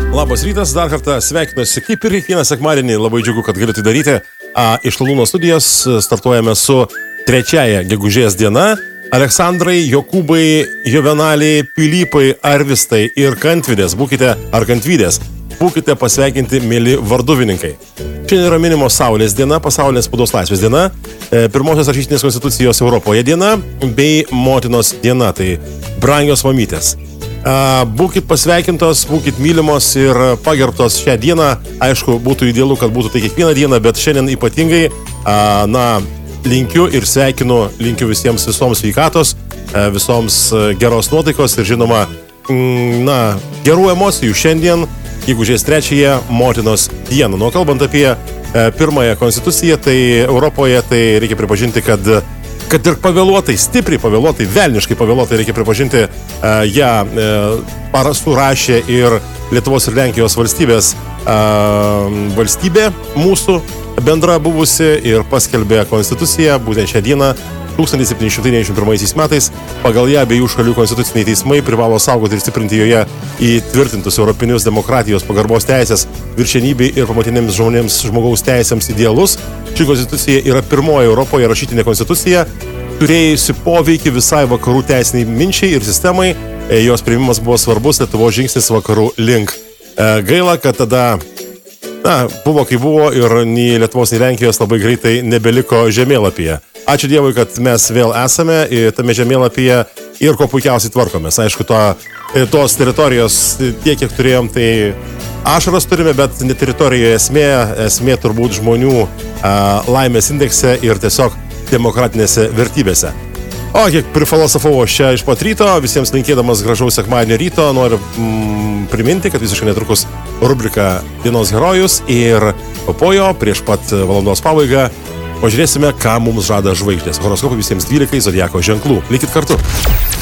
Labas rytas, dar kartą sveikinuosi kaip ir kiekvieną sekmadienį, labai džiugu, kad galiu tai daryti. Iš Talūno studijos startuojame su 3 gegužės diena. Aleksandrai, Jokūbai, Juvenaliai, Pilypai, Arvistai ir Kantvidės, būkite pasveikinti, mėly varduvininkai. Šiandien yra minimos Saulės diena, pasaulinės spaudos laisvės diena, pirmosios rašytinės konstitucijos Europoje diena bei motinos diena, tai brangios mamytės. Būkit pasveikintos, būkit mylimos ir pagerbtos šią dieną. Aišku, būtų idealu, kad būtų tai kiekvieną dieną, bet šiandien ypatingai, linkiu ir sveikinu, linkiu visoms sveikatos, visoms geros nuotaikos ir žinoma, gerų emocijų šiandien, gegužės 3 motinos dieną. Nu, kalbant apie pirmąją konstituciją, tai Europoje tai reikia pripažinti, kad ir pavėluotai, stipriai pavėluotai, velniškai pavėluotai, reikia pripažinti, ją surašė ir Lietuvos ir Lenkijos valstybė mūsų bendra buvusi ir paskelbė konstituciją būtent šią dieną 1791 metais. Pagal ją abiejų šalių konstituciniai teismai privalo saugoti ir stiprinti joje įtvirtintus europinius demokratijos pagarbos teisės, viršenybei ir pamatinėms žmogaus teisėms idealus. Ši konstitucija yra pirmoji Europoje rašytinė konstitucija, turėjusi poveikį visai vakarų teisiniai minčiai ir sistemai. Jos priėmimas buvo svarbus Lietuvos žingsnis vakarų link. Gaila, kad tada buvo kai buvo ir nei Lietuvos, nei Lenkijos labai greitai nebeliko žemėlapyje. Ačiū Dievui, kad mes vėl esame tame žemėlapyje ir ko puikiausiai tvarkomės. Aišku, tos teritorijos tiek, kiek turėjom, tai ašaras turime, bet ne teritorijoje esmė turbūt žmonių laimės indekse ir tiesiog demokratinėse vertybėse. O kiek prifilosofavau čia iš pat ryto, visiems linkėdamas gražaus sekmadienio ryto, noriu priminti, kad visiškai netrukus rubrika Dienos herojus ir po jo prieš pat valandos pabaigą pažiūrėsime, ką mums žada žvaigždės. Horoskopai visiems 12 zodiako ženklų. Likit kartu.